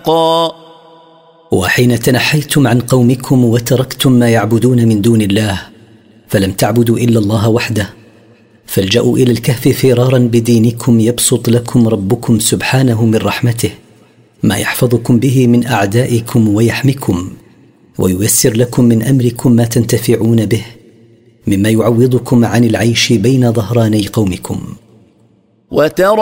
وحين تنحيتم عن قومكم وتركتم ما يعبدون من دون الله فلم تعبدوا إلا الله وحده، فالجأوا إلى الكهف فرارا بدينكم يبسط لكم ربكم سبحانه من رحمته ما يحفظكم به من أعدائكم ويحميكم، وييسر لكم من أمركم ما تنتفعون به مما يعوضكم عن العيش بين ظهراني قومكم.